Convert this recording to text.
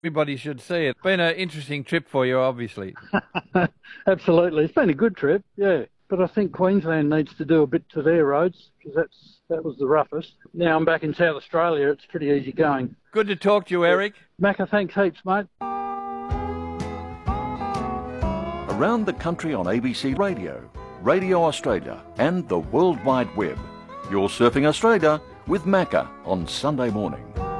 Everybody should see it. Been an interesting trip for you, obviously. Absolutely. It's been a good trip, yeah. But I think Queensland needs to do a bit to their roads because that was the roughest. Now I'm back in South Australia. It's pretty easy going. Good to talk to you, Eric. Macca, thanks heaps, mate. Around the country on ABC Radio, Radio Australia and the World Wide Web. You're Surfing Australia with Macca on Sunday morning.